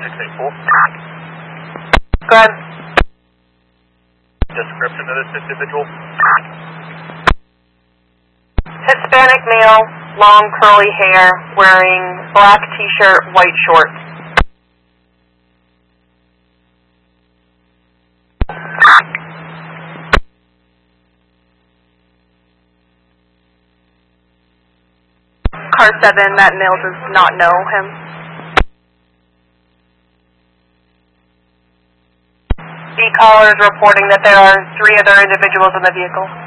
684. Go ahead. Description of this individual? Hispanic male, long curly hair, wearing black t-shirt, white shorts. Car 7, that male does not know him. The caller is reporting that there are 3 other individuals in the vehicle.